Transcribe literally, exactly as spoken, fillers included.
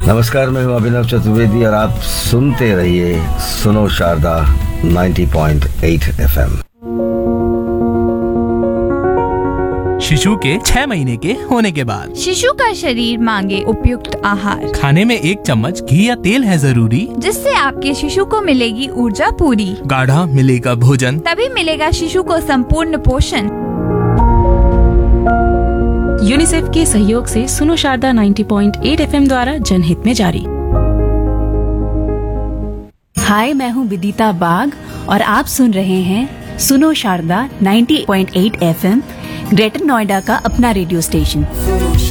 नमस्कार, मैं हूं अभिनव चतुर्वेदी और आप सुनते रहिए सुनो शारदा नब्बे पॉइंट आठ एफएम। शिशु के छह महीने के होने के बाद शिशु का शरीर मांगे उपयुक्त आहार। खाने में एक चम्मच घी या तेल है जरूरी, जिससे आपके शिशु को मिलेगी ऊर्जा पूरी। गाढ़ा मिलेगा भोजन, तभी मिलेगा शिशु को संपूर्ण पोषण। यूनिसेफ के सहयोग से सुनो शारदा नब्बे पॉइंट आठ एफएम द्वारा जनहित में जारी। हाय, मैं हूँ विदिता बाग और आप सुन रहे हैं सुनो शारदा नब्बे पॉइंट आठ एफएम, ग्रेटर नोएडा का अपना रेडियो स्टेशन।